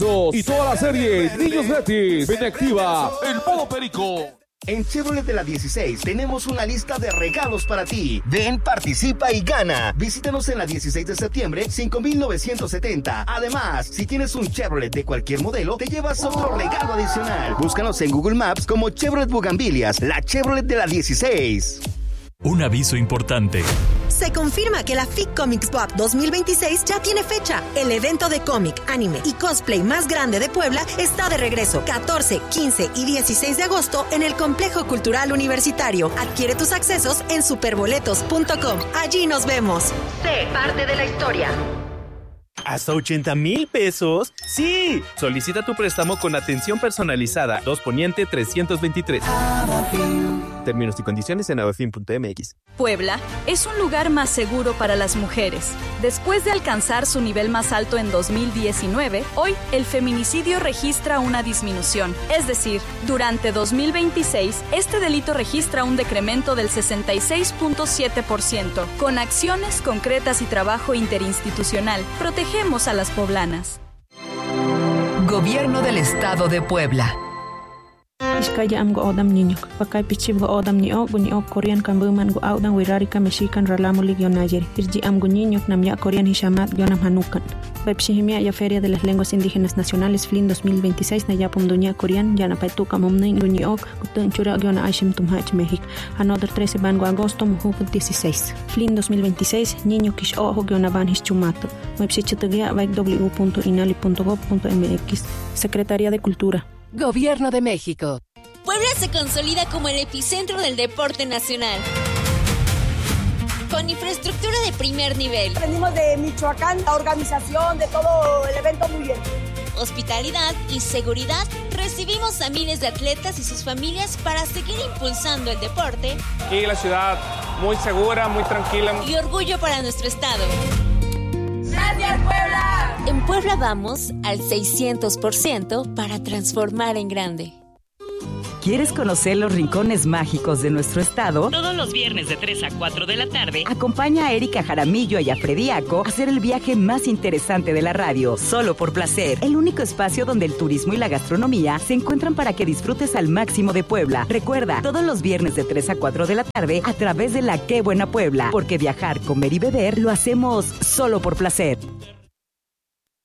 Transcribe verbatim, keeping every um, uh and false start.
Y toda la serie Niños Betis. Ven, activa el modo perico. En Chevrolet de la dieciséis tenemos una lista de regalos para ti. Ven, participa y gana. Visítanos en la dieciséis de septiembre, cinco mil novecientos setenta. Además, si tienes un Chevrolet de cualquier modelo, te llevas otro regalo adicional. Búscanos en Google Maps como Chevrolet Bugambilias, la Chevrolet de la dieciséis. Un aviso importante. Se confirma que la F I C Comics Pop dos mil veintiséis ya tiene fecha. El evento de cómic, anime y cosplay más grande de Puebla está de regreso catorce, quince y dieciséis de agosto en el Complejo Cultural Universitario. Adquiere tus accesos en superboletos punto com. Allí nos vemos. Sé parte de la historia. ¿Hasta ochenta mil pesos? ¡Sí! Solicita tu préstamo con atención personalizada. dos Poniente trescientos veintitrés. Términos y condiciones en abafin punto m x. Puebla es un lugar más seguro para las mujeres. Después de alcanzar su nivel más alto en dos mil diecinueve, hoy el feminicidio registra una disminución. Es decir, durante dos mil veintiséis, este delito registra un decremento del sesenta y seis punto siete por ciento. Con acciones concretas y trabajo interinstitucional, protegemos a las poblanas. Gobierno del Estado de Puebla. Iskaya am go odam niño, pakay pichib go odam ni o guni o Korean kambuman go audan wirarika mexican ralamu ligionayer. Irji am go niño nam ya Korean hishamat gionam hanukan. Bepshihimia ya Feria de las Lenguas Indígenas Nacionales F L I N dos mil veintiséis na yapum dunia Korean yana paituka momnin guni ok gutun chura giona aishim tumhach México. Another trece bango agosto muhuk dieciséis. F L I N dos mil veintiséis niño kish ojo giona van hischumato. Webshichitugia baik w punto inali punto gov punto m x. Secretaría de Cultura. Gobierno de México. Puebla se consolida como el epicentro del deporte nacional. Con infraestructura de primer nivel. Venimos de Michoacán, la organización de todo el evento muy bien. Hospitalidad y seguridad. Recibimos a miles de atletas y sus familias para seguir impulsando el deporte. Y la ciudad muy segura, muy tranquila. Y orgullo para nuestro estado. ¡Gracias, Puebla! En Puebla vamos al seiscientos por ciento para transformar en grande. ¿Quieres conocer los rincones mágicos de nuestro estado? Todos los viernes de tres a cuatro de la tarde. Acompaña a Erika Jaramillo y a Frediaco a hacer el viaje más interesante de la radio, solo por placer. El único espacio donde el turismo y la gastronomía se encuentran para que disfrutes al máximo de Puebla. Recuerda, todos los viernes de tres a cuatro de la tarde a través de la Qué Buena Puebla, porque viajar, comer y beber lo hacemos solo por placer.